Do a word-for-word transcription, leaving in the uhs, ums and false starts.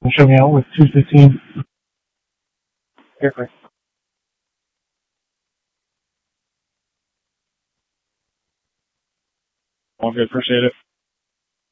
and show me out with two fifteen. Here, Chris. All good. Appreciate it.